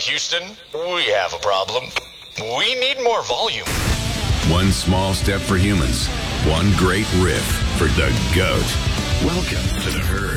Houston, we have a problem. We need more volume. One small step for humans, one great riff for the GOAT. Welcome to the herd.